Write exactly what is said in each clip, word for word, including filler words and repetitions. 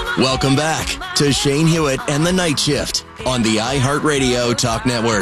Welcome back to Shane Hewitt and the Night Shift on the iHeartRadio Talk Network.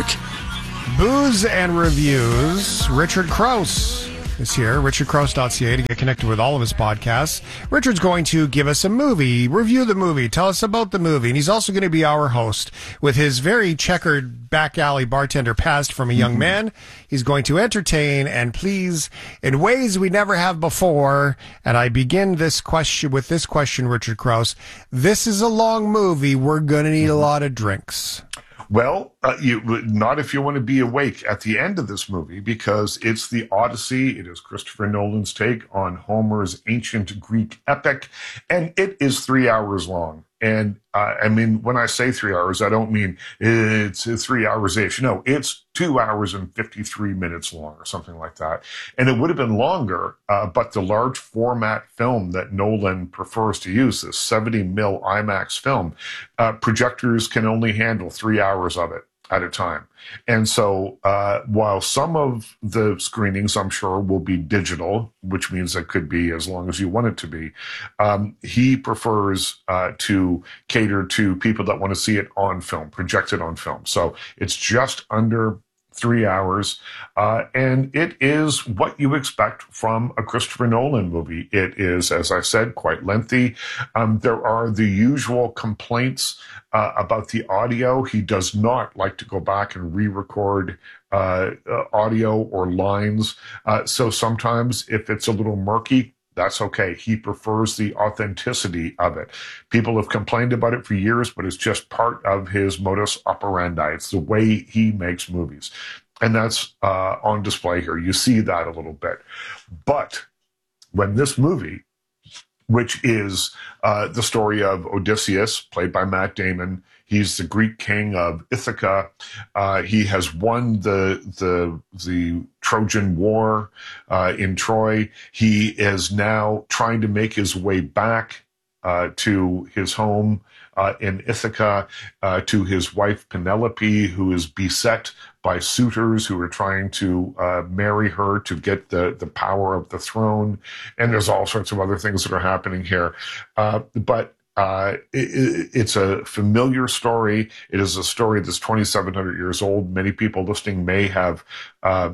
Booze and Reviews. Richard Crouse is here, richard crouse dot c a, to get connected with all of his podcasts. Richard's going to give us a movie, review the movie, tell us about the movie, and he's also going to be our host with his very checkered back alley bartender past from a young mm-hmm. man. He's going to entertain and please in ways we never have before. And I begin this question with this question, Richard Crouse. This is a long movie. We're going to need mm-hmm. a lot of drinks. Well, uh, you, not if you want to be awake at the end of this movie, because it's the Odyssey. It is Christopher Nolan's take on Homer's ancient Greek epic, and it is three hours long. And uh, I mean, when I say three hours, I don't mean it's three hours-ish. No, it's two hours and fifty-three minutes long or something like that. And it would have been longer, uh, but the large format film that Nolan prefers to use, this seventy mil IMAX film, uh, projectors can only handle three hours of it at a time. And so uh, while some of the screenings, I'm sure, will be digital, which means it could be as long as you want it to be, um, he prefers uh, to cater to people that want to see it on film, projected on film. So it's just under three hours, uh, and it is what you expect from a Christopher Nolan movie. It is, as I said, quite lengthy. Um, there are the usual complaints uh, about the audio. He does not like to go back and re-record uh, uh, audio or lines. Uh, so sometimes if it's a little murky, that's okay. He prefers the authenticity of it. People have complained about it for years, but it's just part of his modus operandi. It's the way he makes movies. And that's uh, on display here. You see that a little bit. But when this movie, which is uh, the story of Odysseus, played by Matt Damon, he's the Greek king of Ithaca. Uh, he has won the the the Trojan War uh, in Troy. He is now trying to make his way back uh, to his home uh, in Ithaca, uh, to his wife Penelope, who is beset by suitors who are trying to uh, marry her to get the, the power of the throne. And there's all sorts of other things that are happening here. Uh, but Uh, it, it's a familiar story. It is a story that's twenty-seven hundred years old. Many people listening may have uh,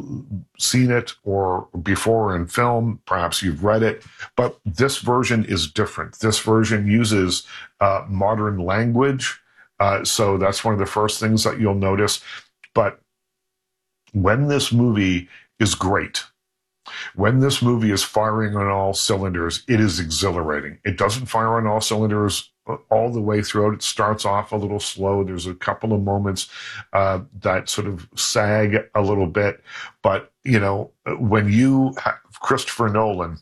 seen it or before in film. Perhaps you've read it. But this version is different. This version uses uh, modern language. Uh, so that's one of the first things that you'll notice. But when this movie is great, when this movie is firing on all cylinders, it is exhilarating. It doesn't fire on all cylinders all the way through. It starts off a little slow. There's a couple of moments uh, that sort of sag a little bit. But, you know, when you have Christopher Nolan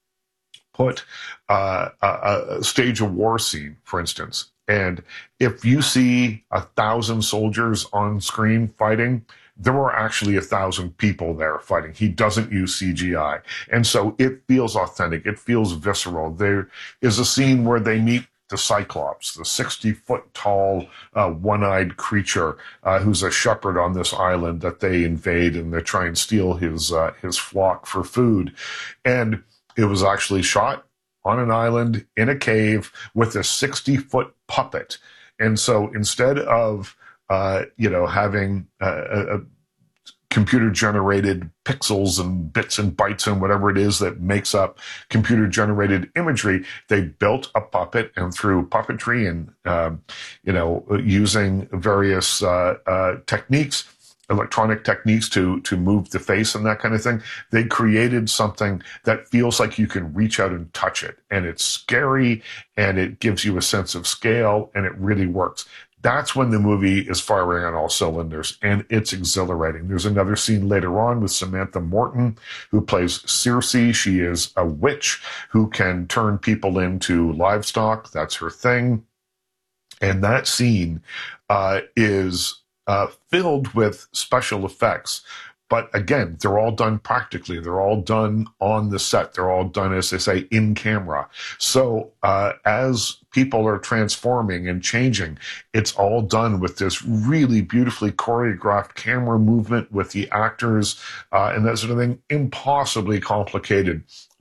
put uh, a, a stage a war scene, for instance, and if you see a thousand soldiers on screen fighting, there were actually a thousand people there fighting. He doesn't use C G I. And so it feels authentic. It feels visceral. There is a scene where they meet the Cyclops, the sixty-foot tall, uh, one-eyed creature uh, who's a shepherd on this island that they invade, and they try and steal his uh, his flock for food. And it was actually shot on an island in a cave with a sixty-foot puppet. And so instead of Uh, you know, having uh, a computer-generated pixels and bits and bytes and whatever it is that makes up computer-generated imagery, they built a puppet, and through puppetry and, um, you know, using various uh, uh, techniques, electronic techniques to to move the face and that kind of thing, they created something that feels like you can reach out and touch it. And it's scary, and it gives you a sense of scale, and it really works. That's when the movie is firing on all cylinders, and it's exhilarating. There's another scene later on with Samantha Morton, who plays Circe. She is a witch who can turn people into livestock. That's her thing. And that scene uh, is uh, filled with special effects. But again, they're all done practically. They're all done on the set. They're all done, as they say, in camera. So uh, as people are transforming and changing, it's all done with this really beautifully choreographed camera movement with the actors uh, and that sort of thing. Impossibly complicated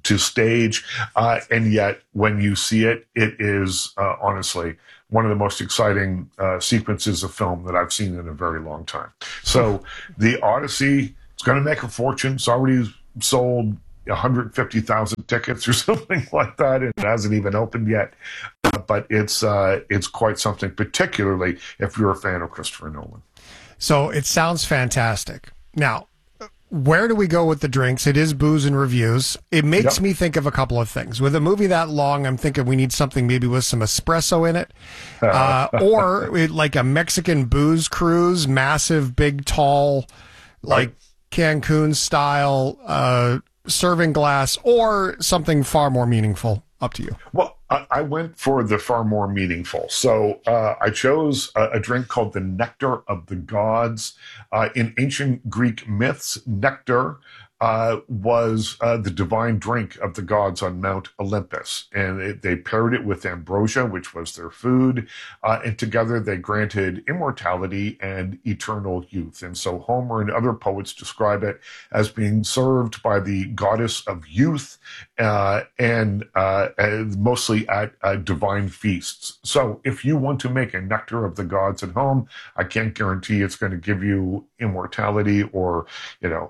to stage. Uh, and yet when you see it, it is uh, honestly one of the most exciting uh, sequences of film that I've seen in a very long time. So the Odyssey, it's going to make a fortune. It's already sold one hundred fifty thousand tickets or something like that. It hasn't even opened yet, uh, but it's uh, it's quite something, particularly if you're a fan of Christopher Nolan. So it sounds fantastic. Now, where do we go with the drinks? It is booze and reviews. It makes yep. me think of a couple of things. With a movie that long, I'm thinking we need something maybe with some espresso in it, uh, or it, like a Mexican booze cruise, massive, big, tall, like right. Cancun style. Uh, serving glass, or something far more meaningful. Up to you. Well, I, I went for the far more meaningful. So uh, I chose a, a drink called the Nectar of the Gods. Uh, in ancient Greek myths, nectar uh, was uh, the divine drink of the gods on Mount Olympus. And it, they paired it with ambrosia, which was their food. Uh, and together they granted immortality and eternal youth. And so Homer and other poets describe it as being served by the goddess of youth uh, and uh, mostly at uh, divine feasts. So if you want to make a nectar of the gods at home, I can't guarantee it's going to give you immortality or, you know,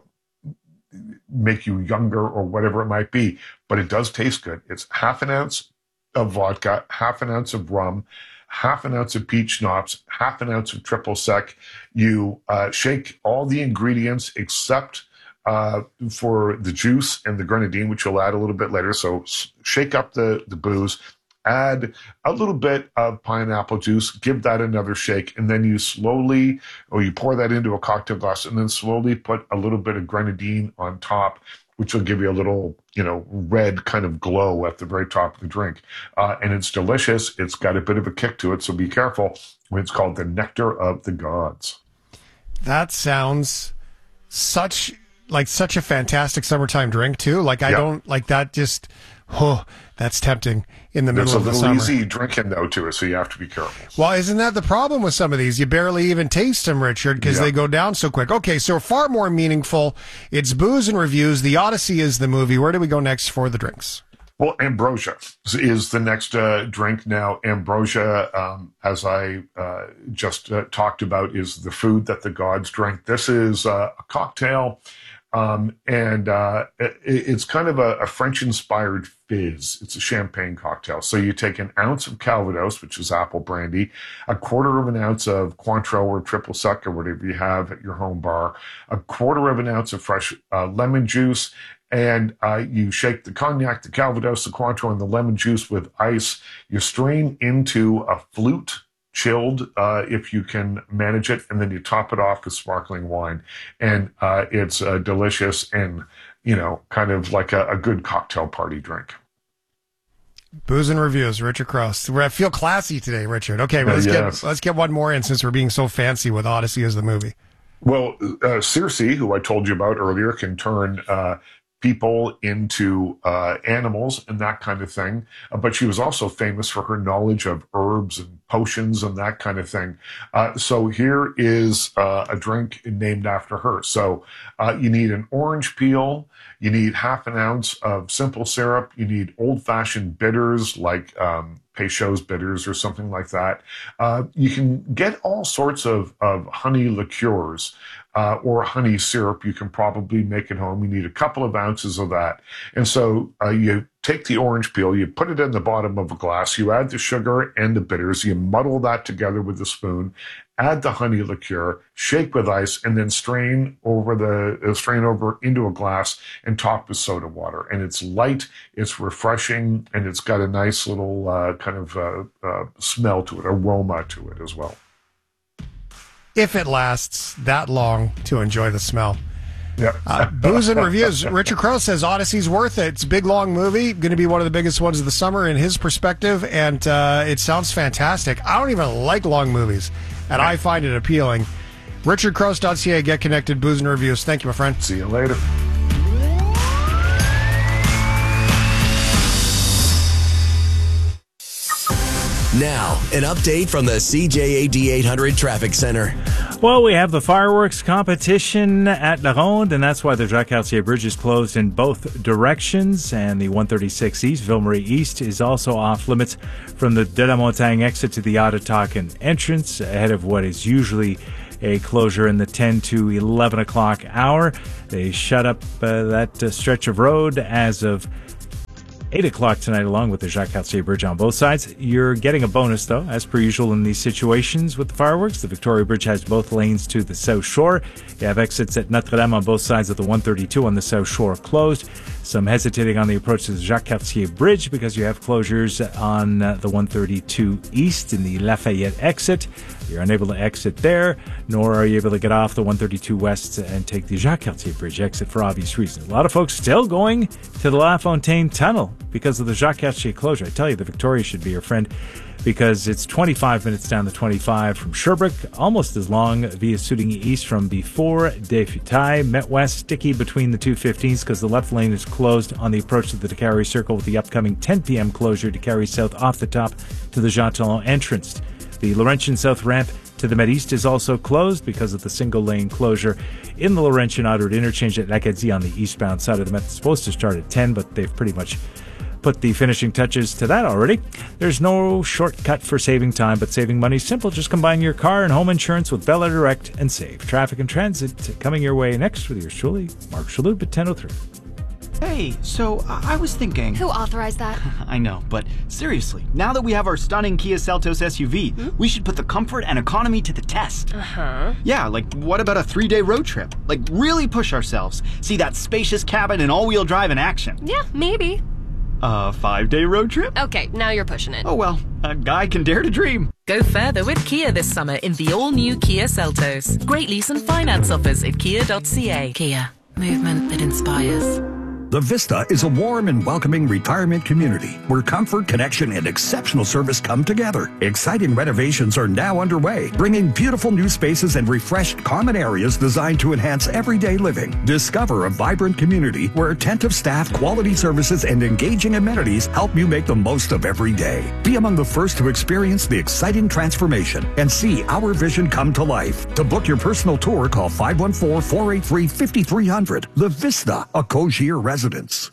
make you younger or whatever it might be, but it does taste good. It's half an ounce of vodka, half an ounce of rum, half an ounce of peach schnapps, half an ounce of triple sec. You uh, shake all the ingredients except uh, for the juice and the grenadine, which you'll add a little bit later. So shake up the, the booze, add a little bit of pineapple juice, give that another shake, and then you slowly, or you pour that into a cocktail glass, and then slowly put a little bit of grenadine on top, which will give you a little, you know, red kind of glow at the very top of the drink. Uh, and it's delicious. It's got a bit of a kick to it, so be careful. It's called the Nectar of the Gods. That sounds such like such a fantastic summertime drink, too. Like, I yeah. don't, like that just... Oh, that's tempting in the middle of the summer. There's a little easy drinking, though, to it, so you have to be careful. Well, isn't that the problem with some of these? You barely even taste them, Richard, because yeah. they go down so quick. Okay, so far more meaningful. It's booze and reviews. The Odyssey is the movie. Where do we go next for the drinks? Well, ambrosia is the next uh, drink now. Ambrosia, um, as I uh, just uh, talked about, is the food that the gods drink. This is uh, a cocktail. Um, and uh, it, it's kind of a, a French-inspired fizz. It's a champagne cocktail. So you take an ounce of Calvados, which is apple brandy, a quarter of an ounce of Cointreau or triple sec or whatever you have at your home bar, a quarter of an ounce of fresh uh, lemon juice, and uh, you shake the cognac, the Calvados, the Cointreau, and the lemon juice with ice. You strain into a flute, chilled, uh, if you can manage it, and then you top it off with sparkling wine. And uh, it's uh, delicious and, you know, kind of like a, a good cocktail party drink. Booze and reviews, Richard Crouse. I feel classy today, Richard. Okay, well, let's, uh, yes. get, let's get one more in since we're being so fancy with Odyssey as the movie. Well, uh, Circe, who I told you about earlier, can turn... Uh, people into uh, animals and that kind of thing. Uh, but she was also famous for her knowledge of herbs and potions and that kind of thing. Uh, so here is uh, a drink named after her. So uh, you need an orange peel. You need half an ounce of simple syrup. You need old-fashioned bitters like um, Peychaud's bitters or something like that. Uh, you can get all sorts of, of honey liqueurs. Uh, or honey syrup you can probably make at home. You need a couple of ounces of that. And so uh, you take the orange peel, you put it in the bottom of a glass, you add the sugar and the bitters, you muddle that together with a spoon, add the honey liqueur, shake with ice, and then strain over the uh, strain over into a glass and top with soda water. And it's light, it's refreshing, and it's got a nice little uh, kind of uh, uh, smell to it, aroma to it as well. If it lasts that long to enjoy the smell. Yeah. uh, booze and reviews. Richard Crouse says Odyssey's worth it. It's a big, long movie. Going to be one of the biggest ones of the summer in his perspective, and uh, it sounds fantastic. I don't even like long movies, and I find it appealing. richard crouse dot c a, get connected, booze and reviews. Thank you, my friend. See you later. Now, an update from the C J A D eight hundred Traffic Center. Well, we have the fireworks competition at La Ronde, and that's why the Jacques-Cartier Bridge is closed in both directions. And the one thirty-six East, Ville-Marie East, is also off limits from the De la Montagne exit to the Ottatakin entrance, ahead of what is usually a closure in the ten to eleven o'clock hour. They shut up uh, that uh, stretch of road as of eight o'clock tonight, along with the Jacques-Cartier Bridge on both sides. You're getting a bonus, though, as per usual in these situations with the fireworks. The Victoria Bridge has both lanes to the South Shore. You have exits at Notre-Dame on both sides of the one thirty-two on the South Shore closed. Some hesitating on the approach to the Jacques-Cartier Bridge because you have closures on uh, the one thirty-two East in the Lafayette exit. You're unable to exit there, nor are you able to get off the one thirty-two West and take the Jacques-Cartier Bridge exit for obvious reasons. A lot of folks still going to the La Fontaine Tunnel because of the Jacques-Cartier closure. I tell you, the Victoria should be your friend because it's twenty-five minutes down the twenty-five from Sherbrooke, almost as long via Soudigny East from before Desfutailles. Met West sticky between the two fifteens because the left lane is closed on the approach to the Décarie Circle with the upcoming ten p.m. closure to Décarie South off the top to the Jean Talon entrance. The Laurentian South ramp to the Met East is also closed because of the single-lane closure in the Laurentian Outer interchange at L'Acadie on the eastbound side of the Met. It's supposed to start at ten, but they've pretty much put the finishing touches to that already. There's no shortcut for saving time, but saving money is simple. Just combine your car and home insurance with Bella Direct and save. Traffic and Transit coming your way next with yours truly, Mark Shalhoub at ten oh three. Hey, so I I was thinking... Who authorized that? I know, but seriously, now that we have our stunning Kia Seltos S U V, hmm? we should put the comfort and economy to the test. Uh-huh. Yeah, like what about a three-day road trip? Like really push ourselves. See that spacious cabin and all-wheel drive in action. Yeah, maybe. A five-day road trip? Okay, now you're pushing it. Oh well, a guy can dare to dream. Go further with Kia this summer in the all-new Kia Seltos. Great lease and finance offers at kia dot c a. Kia, movement that inspires. The Vista is a warm and welcoming retirement community where comfort, connection, and exceptional service come together. Exciting renovations are now underway, bringing beautiful new spaces and refreshed common areas designed to enhance everyday living. Discover a vibrant community where attentive staff, quality services, and engaging amenities help you make the most of every day. Be among the first to experience the exciting transformation and see our vision come to life. To book your personal tour, call five one four, four eight three, five three zero zero. The Vista, a Cogier residence.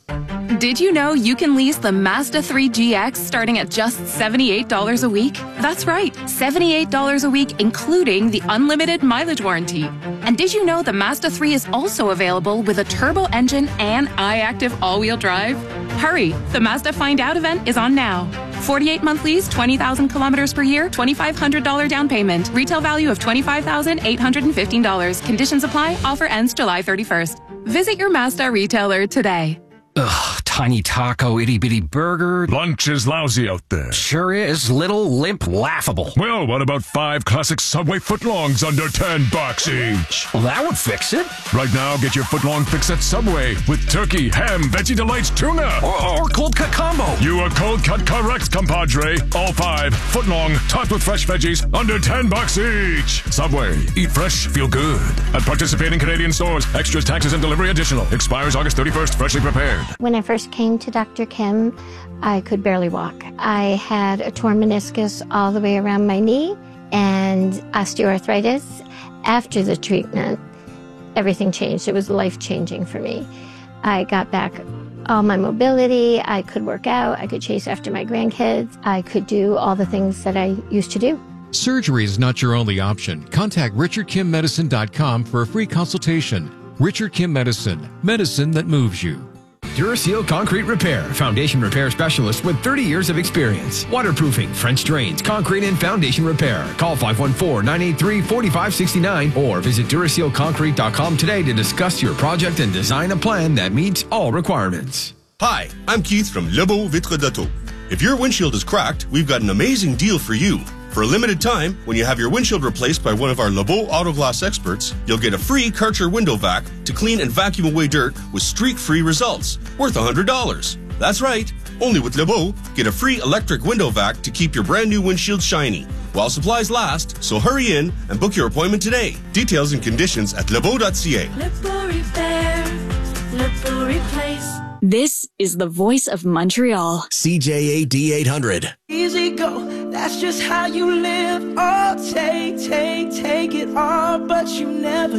Did you know you can lease the Mazda three G X starting at just seventy-eight dollars a week? That's right, seventy-eight dollars a week, including the unlimited mileage warranty. And did you know the Mazda three is also available with a turbo engine and iActive all-wheel drive? Hurry, the Mazda Find Out event is on now. forty-eight month lease, twenty thousand kilometers per year, twenty-five hundred dollars down payment. Retail value of twenty-five thousand eight hundred fifteen dollars. Conditions apply. Offer ends July thirty-first. Visit your Mazda retailer today. Ugh, tiny taco, itty-bitty burger. Lunch is lousy out there. Sure is. Little, limp, laughable. Well, what about five classic Subway footlongs under ten bucks each? Well, that would fix it. Right now, get your footlong fix at Subway with turkey, ham, Veggie Delights, tuna. Or, or cold cut combo. You are cold cut correct, compadre. All five, footlong, topped with fresh veggies, under ten bucks each. Subway. Eat fresh, feel good. At participating Canadian stores. Extras, taxes, and delivery additional. Expires August thirty-first. Freshly prepared. When I first came to Doctor Kim, I could barely walk. I had a torn meniscus all the way around my knee and osteoarthritis. After the treatment, everything changed. It was life-changing for me. I got back all my mobility. I could work out. I could chase after my grandkids. I could do all the things that I used to do. Surgery is not your only option. Contact richard kim medicine dot com for a free consultation. Richard Kim Medicine, medicine that moves you. Duraseal Concrete Repair, foundation repair specialist with thirty years of experience. Waterproofing, French drains, concrete and foundation repair. Call five one four, nine eight three, four five six nine or visit duraseal concrete dot com today to discuss your project and design a plan that meets all requirements. Hi, I'm Keith from Lebeau Vitre d'Auto. If your windshield is cracked, we've got an amazing deal for you. For a limited time, when you have your windshield replaced by one of our Lebeau Auto Glass experts, you'll get a free Karcher window vac to clean and vacuum away dirt with streak-free results, worth one hundred dollars. That's right. Only with Lebeau, get a free electric window vac to keep your brand new windshield shiny while supplies last, so hurry in and book your appointment today. Details and conditions at lebeau dot c a. Lebeau Repair, Lebeau Replace. This is the voice of Montreal. C J A D eight hundred. Easy go. That's just how you live. Oh, take, take, take it all, but you never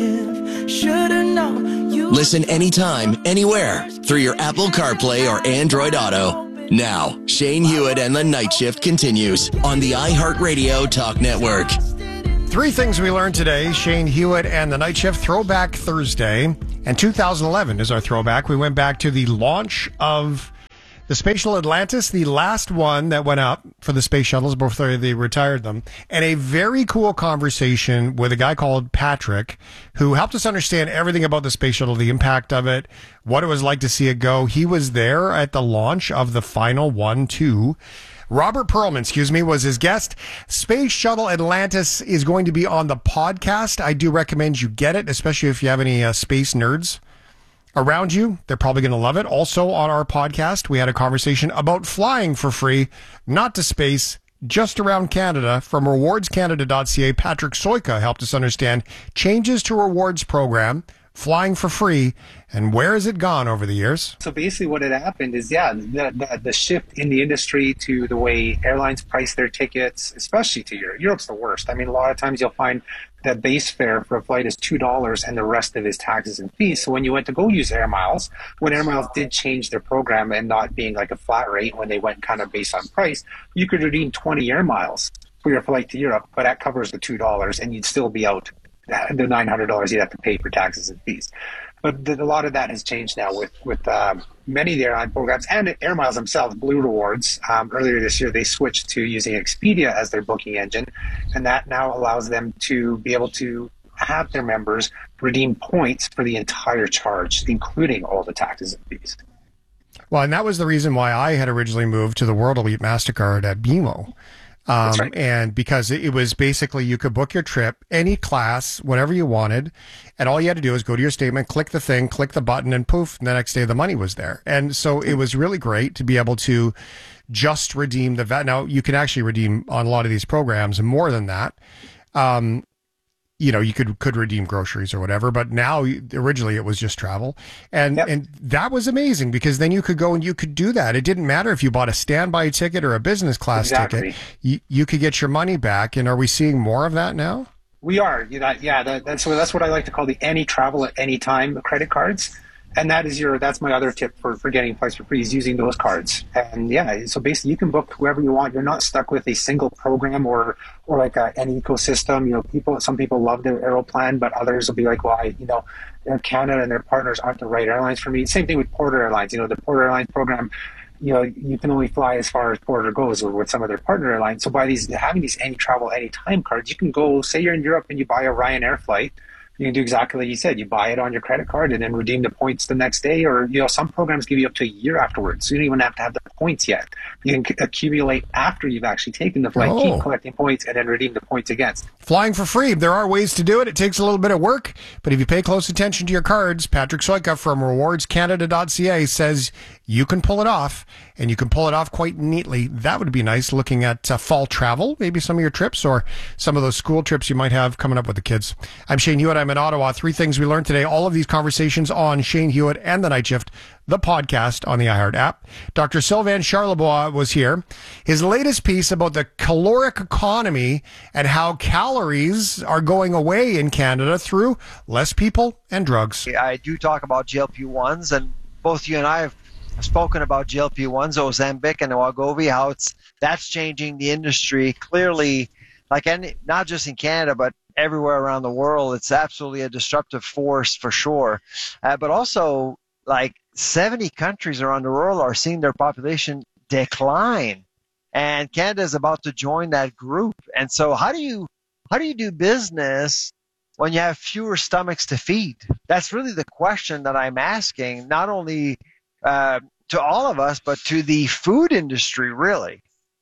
give. Should've known you. Listen anytime, anywhere, through your Apple CarPlay or Android Auto. Now, Shane Hewitt and the Night Shift continues on the iHeartRadio Talk Network. Three things we learned today. Shane Hewitt and the Night Shift Throwback Thursday. And two thousand eleven is our throwback. We went back to the launch of the Space Shuttle Atlantis, the last one that went up for the space shuttles before they retired them. And a very cool conversation with a guy called Patrick, who helped us understand everything about the space shuttle, the impact of it, what it was like to see it go. He was there at the launch of the final one, two. Robert Perlman, excuse me, was his guest. Space Shuttle Atlantis is going to be on the podcast. I do recommend you get it, especially if you have any uh, space nerds around you. They're probably going to love it. Also on our podcast, we had a conversation about flying for free, not to space, just around Canada. From rewards canada dot c a, Patrick Soika helped us understand changes to rewards program, flying for free, and where has it gone over the years? So basically what had happened is, yeah, the, the, the shift in the industry to the way airlines price their tickets, especially to Europe. Europe's the worst. I mean, a lot of times you'll find that base fare for a flight is two dollars and the rest of it is taxes and fees. So when you went to go use Air Miles, when Air Miles did change their program and not being like a flat rate, when they went kind of based on price, you could redeem twenty Air Miles for your flight to Europe, but that covers the two dollars and you'd still be out the nine hundred dollars you'd have to pay for taxes and fees. But the, a lot of that has changed now with, with um, many of the airline programs and Air Miles themselves, Blue Rewards. Um, earlier this year, they switched to using Expedia as their booking engine, and that now allows them to be able to have their members redeem points for the entire charge, including all the taxes and fees. Well, and that was the reason why I had originally moved to the World Elite MasterCard at B M O. Um, That's right. And because it was basically, you could book your trip, any class, whatever you wanted. And all you had to do is go to your statement, click the thing, click the button, and poof, and the next day the money was there. And so it was really great to be able to just redeem the V A T. Now, you can actually redeem on a lot of these programs and more than that. Um, you know, you could, could redeem groceries or whatever, but now originally it was just travel. And, yep. and that was amazing because then you could go and you could do that. It didn't matter if you bought a standby ticket or a business class exactly. ticket, you, you could get your money back. And are we seeing more of that now? We are. You know, yeah, that, that's, that's what I like to call the any travel at any time credit cards. And that is your, that's my other tip for, for getting flights for free is using those cards. And yeah, so basically you can book whoever you want. You're not stuck with a single program or, or like a, an ecosystem. You know, people, some people love their Aeroplan, but others will be like, well, I, you know, Air Canada and their partners aren't the right airlines for me. Same thing with Porter Airlines. You know, the Porter Airlines program, you know, you can only fly as far as Porter goes or with some of their partner airlines. So by these, having these any travel, any time cards, you can go, say you're in Europe and you buy a Ryanair flight. You can do exactly like you said. You buy it on your credit card and then redeem the points the next day. Or, you know, some programs give you up to a year afterwards. So you don't even have to have the points yet. You can accumulate after you've actually taken the flight, oh. keep collecting points, and then redeem the points again. Flying for free. There are ways to do it. It takes a little bit of work, but if you pay close attention to your cards, Patrick Soika from rewards canada dot c a says you can pull it off, and you can pull it off quite neatly. That would be nice looking at uh, fall travel, maybe some of your trips or some of those school trips you might have coming up with the kids. I'm Shane Hewitt. I'm in Ottawa. Three things we learned today. All of these conversations on Shane Hewitt and the Night Shift, the podcast on the iHeart app. Doctor Sylvain Charlebois was here. His latest piece about the caloric economy and how calories are going away in Canada through less people and drugs. I do talk about G L P ones, and both you and I have spoken about G L P ones, Ozempic and Wegovy, how it's that's changing the industry clearly, like any, not just in Canada, but everywhere around the world. It's absolutely a disruptive force for sure. Uh, but also, like seventy countries around the world are seeing their population decline, and Canada is about to join that group. And so, how do you how do you do business when you have fewer stomachs to feed? That's really the question that I'm asking, not only uh, to all of us, but to the food industry, really.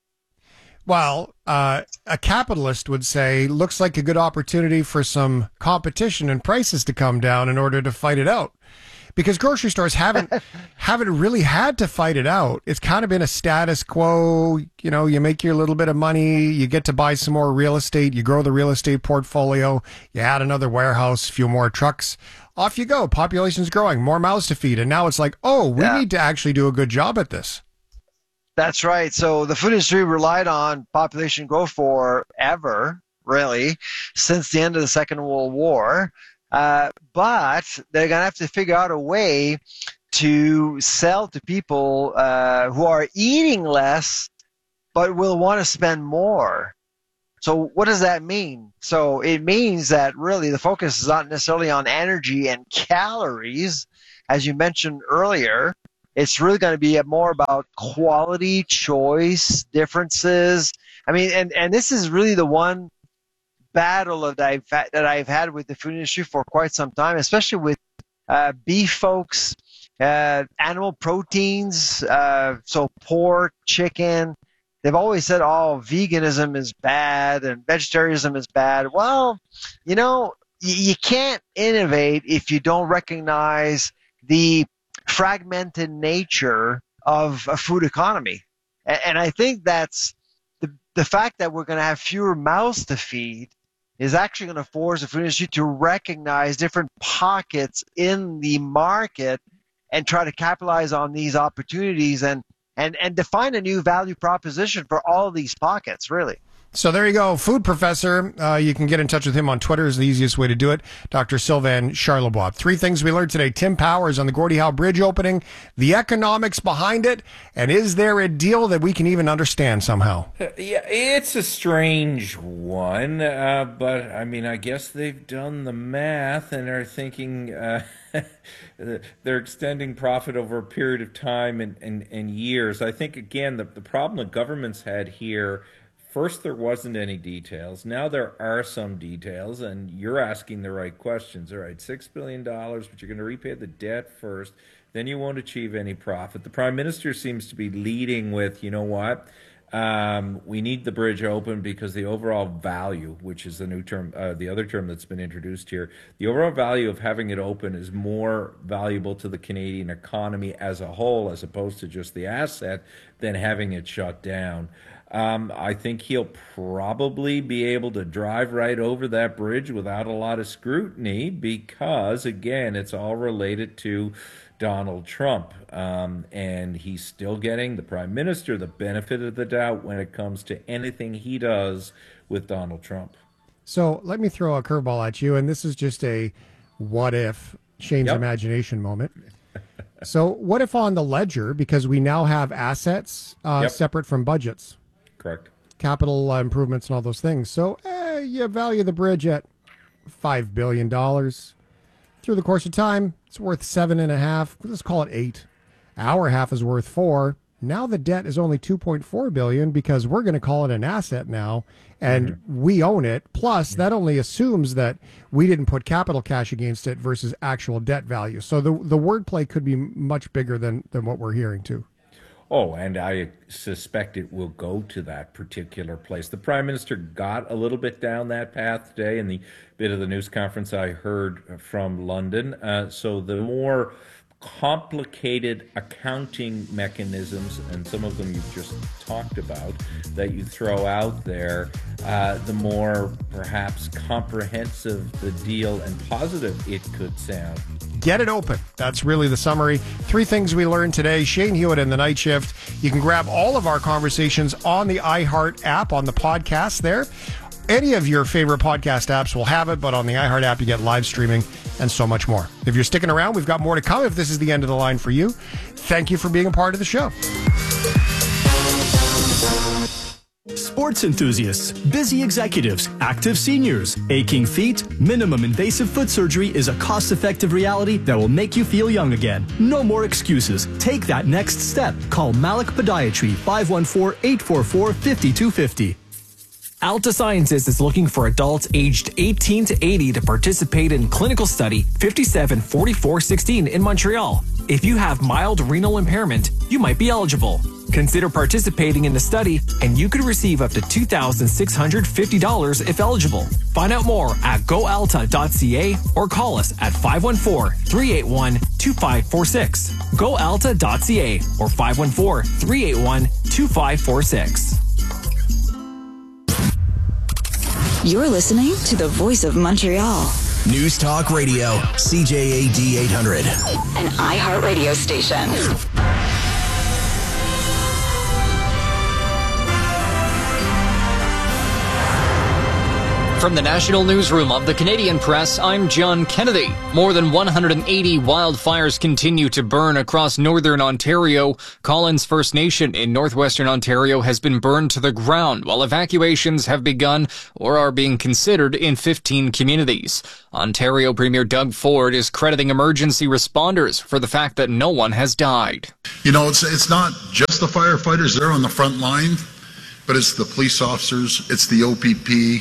Well, uh, a capitalist would say, looks like a good opportunity for some competition and prices to come down in order to fight it out. Because grocery stores haven't haven't really had to fight it out. It's kind of been a status quo. You know, you make your little bit of money, you get to buy some more real estate, you grow the real estate portfolio, you add another warehouse, a few more trucks. Off you go. Population's growing, more mouths to feed. And now it's like, oh, we yeah. need to actually do a good job at this. That's right. So the food industry relied on population growth forever, really, since the end of the Second World War. Uh, but they're going to have to figure out a way to sell to people uh, who are eating less but will want to spend more. So what does that mean? So it means that really the focus is not necessarily on energy and calories, as you mentioned earlier. It's really going to be more about quality, choice, differences. I mean, and, and this is really the one battle that I've, that I've had with the food industry for quite some time, especially with uh, beef folks, uh, animal proteins, uh, so pork, chicken. They've always said, oh, veganism is bad and vegetarianism is bad. Well, you know, y- you can't innovate if you don't recognize the fragmented nature of a food economy. And, and I think that's the, the fact that we're going to have fewer mouths to feed is actually going to force the food industry to recognize different pockets in the market and try to capitalize on these opportunities and, and, and define a new value proposition for all of these pockets, really. So there you go, food professor. Uh, you can get in touch with him on Twitter is the easiest way to do it. Doctor Sylvain Charlebois. Three things we learned today. Tim Powers on the Gordie Howe Bridge opening, the economics behind it, and is there a deal that we can even understand somehow? Uh, yeah, it's a strange one, uh, but I mean, I guess they've done the math and are thinking uh, they're extending profit over a period of time and, and, and years. I think, again, the, the problem the government's had here, first, there wasn't any details. Now there are some details, and you're asking the right questions. All right, six billion dollars, but you're going to repay the debt first. Then you won't achieve any profit. The Prime Minister seems to be leading with, you know what, um, we need the bridge open because the overall value, which is the new term, uh, the other term that's been introduced here, the overall value of having it open is more valuable to the Canadian economy as a whole, as opposed to just the asset, than having it shut down. Um, I think he'll probably be able to drive right over that bridge without a lot of scrutiny because, again, it's all related to Donald Trump. Um, and he's still getting, the Prime Minister, the benefit of the doubt when it comes to anything he does with Donald Trump. So let me throw a curveball at you, and this is just a what if, Shane's Yep. imagination moment. So what if on the ledger, because we now have assets uh, Yep. separate from budgets, Correct. capital uh, improvements and all those things. So eh, you value the bridge at five billion dollars. Through the course of time, it's worth seven and a half. Let's call it eight. Our half is worth four. Now the debt is only two point four billion dollars because we're going to call it an asset now, and mm-hmm. we own it. Plus, that only assumes that we didn't put capital cash against it versus actual debt value. So the the wordplay could be much bigger than, than what we're hearing, too. Oh, and I suspect it will go to that particular place. The Prime Minister got a little bit down that path today in the bit of the news conference I heard from London. Uh, so the more complicated accounting mechanisms, and some of them you've just talked about, that you throw out there, uh, the more perhaps comprehensive the deal and positive it could sound. Get it open. That's really the summary. Three things we learned today. Shane Hewitt and the Night Shift. You can grab all of our conversations on the iHeart app, on the podcast there. Any of your favorite podcast apps will have it, but on the iHeart app, you get live streaming and so much more. If you're sticking around, we've got more to come if this is the end of the line for you. Thank you for being a part of the show. Sports enthusiasts, busy executives, active seniors, aching feet, minimum invasive foot surgery is a cost-effective reality that will make you feel young again. No more excuses. Take that next step. Call Malik Podiatry, five one four, eight four four, five two five zero. Alta Sciences is looking for adults aged eighteen to eighty to participate in clinical study fifty-seven forty-four sixteen in Montreal. If you have mild renal impairment, you might be eligible. Consider participating in the study, and you could receive up to two thousand six hundred fifty dollars if eligible. Find out more at go alta dot c a or call us at five one four, three eight one, two five four six. go alta dot c a or five one four, three eight one, two five four six. You're listening to the Voice of Montreal. News Talk Radio, C J A D eight hundred. An iHeart radio station. From the National Newsroom of the Canadian Press, I'm John Kennedy. More than one hundred eighty wildfires continue to burn across northern Ontario. Collins First Nation in northwestern Ontario has been burned to the ground, while evacuations have begun or are being considered in fifteen communities. Ontario Premier Doug Ford is crediting emergency responders for the fact that no one has died. You know, it's it's not just the firefighters there on the front line, but it's the police officers, it's the O P P,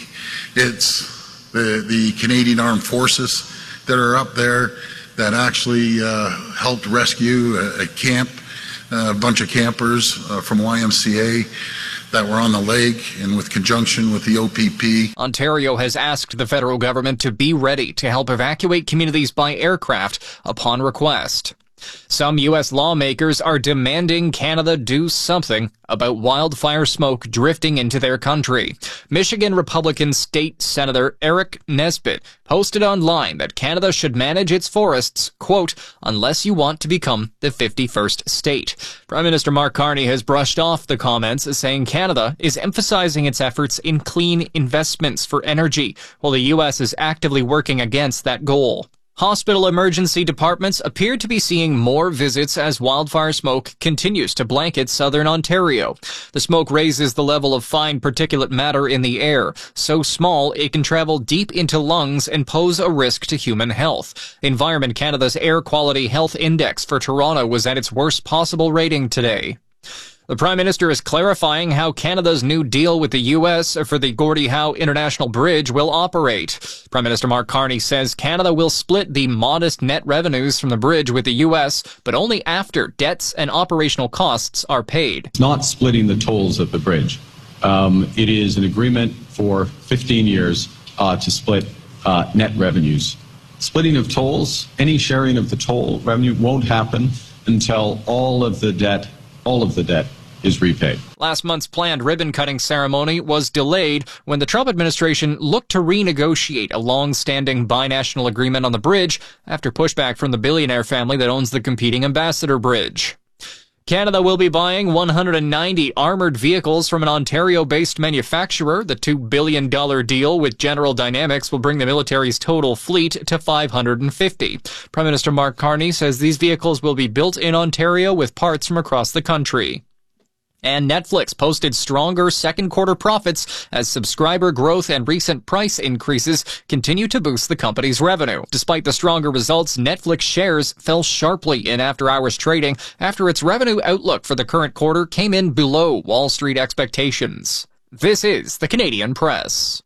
it's the, the Canadian Armed Forces that are up there that actually uh, helped rescue a, a camp, a bunch of campers uh, from Y M C A that were on the lake, and with conjunction with the O P P. Ontario has asked the federal government to be ready to help evacuate communities by aircraft upon request. Some U S lawmakers are demanding Canada do something about wildfire smoke drifting into their country. Michigan Republican State Senator Eric Nesbitt posted online that Canada should manage its forests, quote, unless you want to become the fifty-first state. Prime Minister Mark Carney has brushed off the comments, saying Canada is emphasizing its efforts in clean investments for energy, while the U S is actively working against that goal. Hospital emergency departments appear to be seeing more visits as wildfire smoke continues to blanket southern Ontario. The smoke raises the level of fine particulate matter in the air, so small it can travel deep into lungs and pose a risk to human health. Environment Canada's Air Quality Health Index for Toronto was at its worst possible rating today. The Prime Minister is clarifying how Canada's new deal with the U S for the Gordie Howe International Bridge will operate. Prime Minister Mark Carney says Canada will split the modest net revenues from the bridge with the U S, but only after debts and operational costs are paid. It's not splitting the tolls of the bridge. Um, it is an agreement for fifteen years uh, to split uh, net revenues. Splitting of tolls, any sharing of the toll revenue won't happen until all of the debt all of the debt is repaid. Last month's planned ribbon-cutting ceremony was delayed when the Trump administration looked to renegotiate a long-standing binational agreement on the bridge after pushback from the billionaire family that owns the competing Ambassador Bridge. Canada will be buying one hundred ninety armored vehicles from an Ontario-based manufacturer. The two billion dollars deal with General Dynamics will bring the military's total fleet to five hundred fifty. Prime Minister Mark Carney says these vehicles will be built in Ontario with parts from across the country. And Netflix posted stronger second quarter profits as subscriber growth and recent price increases continue to boost the company's revenue. Despite the stronger results, Netflix shares fell sharply in after-hours trading after its revenue outlook for the current quarter came in below Wall Street expectations. This is the Canadian Press.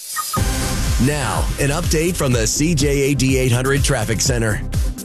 Now, an update from the C J A D eight hundred Traffic Center.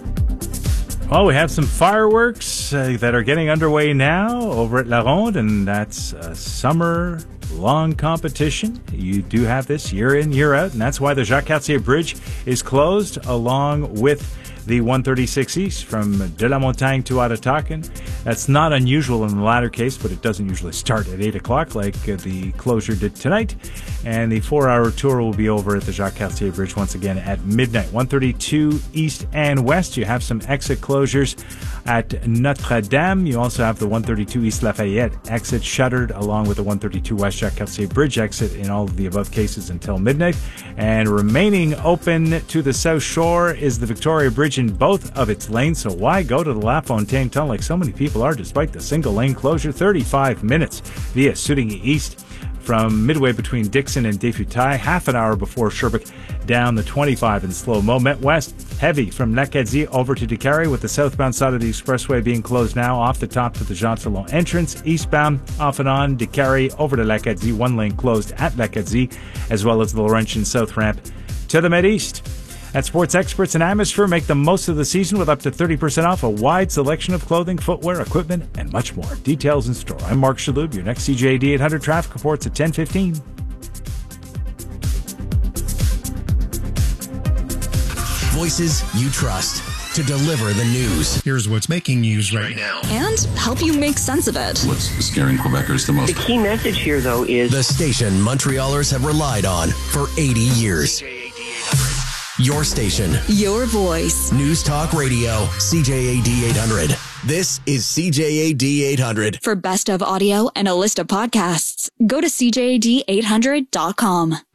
Well, we have some fireworks uh, that are getting underway now over at La Ronde, and that's a summer-long competition. You do have this year in, year out, and that's why the Jacques-Cartier Bridge is closed, along with the one thirty-six East from De La Montagne to Ottawakan. That's not unusual in the latter case, but it doesn't usually start at eight o'clock like uh, the closure did tonight. And the four-hour tour will be over at the Jacques-Cartier Bridge once again at midnight. one thirty-two East and West, you have some exit closures at Notre Dame. You also have the one thirty-two East Lafayette exit shuttered, along with the one thirty-two West Jacques-Cartier Bridge exit in all of the above cases until midnight. And remaining open to the South Shore is the Victoria Bridge in both of its lanes, so why go to the La Fontaine Tunnel like so many people are despite the single lane closure? thirty-five minutes via Soudigny East from midway between Dixon and Desfutailles, half an hour before Sherbrooke, down the twenty-five in slow-mo. Met West, heavy from L'acadie over to Décarie, with the southbound side of the expressway being closed now off the top to the Jean Talon entrance. Eastbound, off and on, Décarie over to L'acadie, one lane closed at L'acadie, as well as the Laurentian South ramp to the Med-East. At Sports Experts in Amherstburg, make the most of the season with up to thirty percent off a wide selection of clothing, footwear, equipment, and much more. Details in store. I'm Mark Shalhoub. Your next C J A D eight hundred traffic reports at ten fifteen. Voices you trust to deliver the news. Here's what's making news right now. And help you make sense of it. What's scaring Quebecers the most? The key message here, though, is the station Montrealers have relied on for eighty years. Your station. Your voice. News Talk Radio. C J A D eight hundred. This is C J A D eight hundred. For best of audio and a list of podcasts, go to C J A D eight hundred dot com.